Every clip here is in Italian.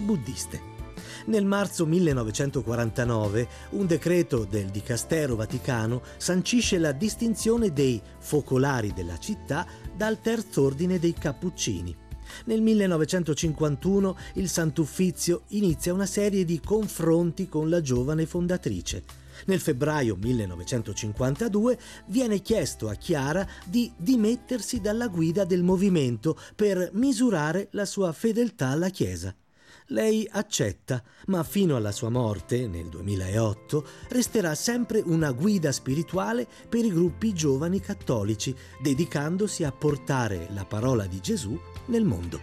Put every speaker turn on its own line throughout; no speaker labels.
buddiste. Nel marzo 1949 un decreto del Dicastero Vaticano sancisce la distinzione dei focolari della città dal terzo ordine dei Cappuccini. Nel 1951 il Sant'Uffizio inizia una serie di confronti con la giovane fondatrice. Nel febbraio 1952 viene chiesto a Chiara di dimettersi dalla guida del movimento per misurare la sua fedeltà alla Chiesa. Lei accetta, ma fino alla sua morte, nel 2008, resterà sempre una guida spirituale per i gruppi giovani cattolici, dedicandosi a portare la parola di Gesù nel mondo.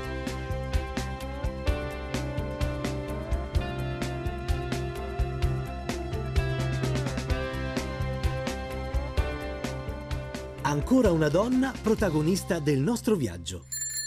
Ancora una donna protagonista del nostro viaggio.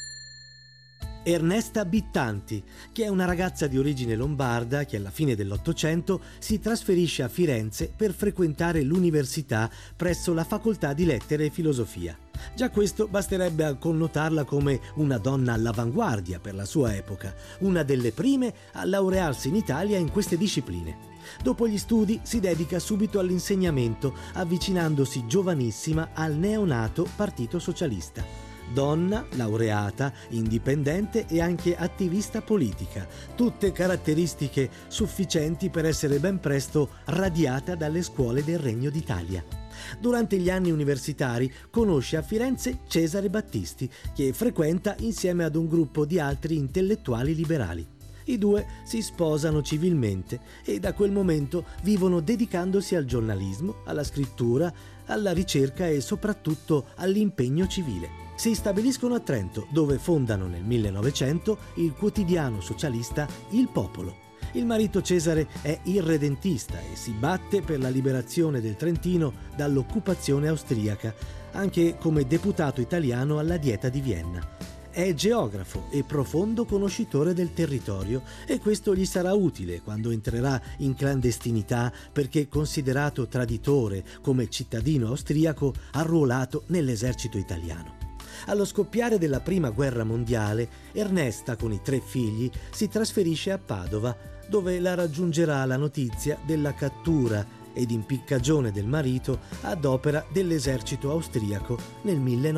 Ernesta Bittanti, che è una ragazza di origine lombarda che alla fine dell'Ottocento si trasferisce a Firenze per frequentare l'università presso la Facoltà di Lettere e Filosofia. Già questo basterebbe a connotarla come una donna all'avanguardia per la sua epoca, una delle prime a laurearsi in Italia in queste discipline. Dopo gli studi si dedica subito all'insegnamento, avvicinandosi giovanissima al neonato Partito Socialista. Donna, laureata, indipendente e anche attivista politica, tutte caratteristiche sufficienti per essere ben presto radiata dalle scuole del Regno d'Italia. Durante gli anni universitari conosce a Firenze Cesare Battisti, che frequenta insieme ad un gruppo di altri intellettuali liberali. I due si sposano civilmente e da quel momento vivono dedicandosi al giornalismo, alla scrittura, alla ricerca e soprattutto all'impegno civile. Si stabiliscono a Trento, dove fondano nel 1900 il quotidiano socialista Il Popolo. Il marito Cesare è irredentista e si batte per la liberazione del Trentino dall'occupazione austriaca, anche come deputato italiano alla Dieta di Vienna. È geografo e profondo conoscitore del territorio e questo gli sarà utile quando entrerà in clandestinità perché considerato traditore come cittadino austriaco arruolato nell'esercito italiano. Allo scoppiare della Prima Guerra Mondiale, Ernesta, con i 3 figli, si trasferisce a Padova, dove la raggiungerà la notizia della cattura ed impiccagione del marito ad opera dell'esercito austriaco nel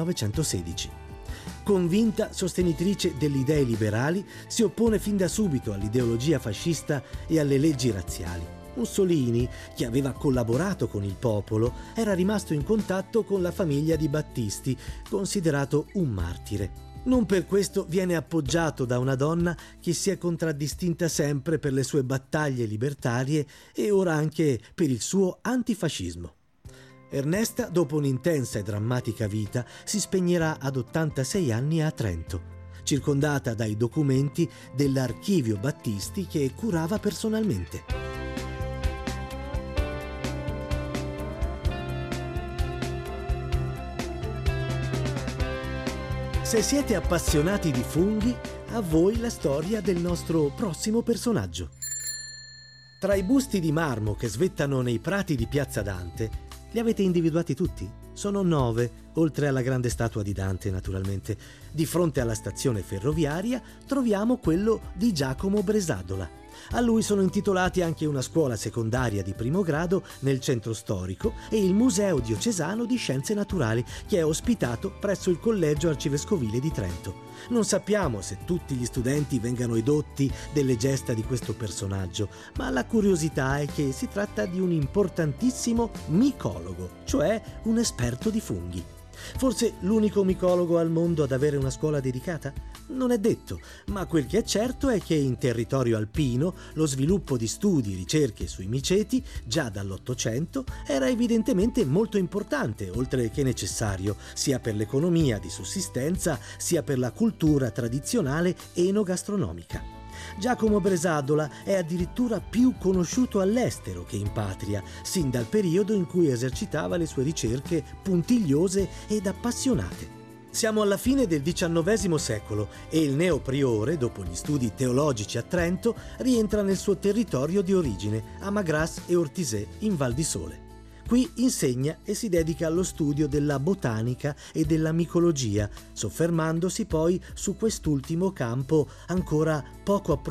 1916. Convinta sostenitrice delle idee liberali, si oppone fin da subito all'ideologia fascista e alle leggi razziali. Mussolini, che aveva collaborato con Il Popolo, era rimasto in contatto con la famiglia di Battisti, considerato un martire. Non per questo viene appoggiato da una donna che si è contraddistinta sempre per le sue battaglie libertarie e ora anche per il suo antifascismo. Ernesta, dopo un'intensa e drammatica vita, si spegnerà ad 86 anni a Trento, circondata dai documenti dell'Archivio Battisti che curava personalmente. Se siete appassionati di funghi, a voi la storia del nostro prossimo personaggio. Tra i busti di marmo che svettano nei prati di Piazza Dante, li avete individuati tutti? Sono 9, oltre alla grande statua di Dante, naturalmente. Di fronte alla stazione ferroviaria troviamo quello di Giacomo Bresadola. A lui sono intitolati anche una scuola secondaria di primo grado nel centro storico e il Museo Diocesano di Scienze Naturali, che è ospitato presso il Collegio Arcivescovile di Trento. Non sappiamo se tutti gli studenti vengano edotti delle gesta di questo personaggio, ma la curiosità è che si tratta di un importantissimo micologo, cioè un esperto di funghi. Forse l'unico micologo al mondo ad avere una scuola dedicata? Non è detto, ma quel che è certo è che in territorio alpino lo sviluppo di studi e ricerche sui miceti, già dall'Ottocento, era evidentemente molto importante, oltre che necessario, sia per l'economia di sussistenza, sia per la cultura tradizionale enogastronomica. Giacomo Bresadola è addirittura più conosciuto all'estero che in patria, sin dal periodo in cui esercitava le sue ricerche puntigliose ed appassionate. Siamo alla fine del XIX secolo e il neopriore, dopo gli studi teologici a Trento, rientra nel suo territorio di origine, a Magras e Ortisè, in Val di Sole. Qui insegna e si dedica allo studio della botanica e della micologia, soffermandosi poi su quest'ultimo campo ancora poco approfondito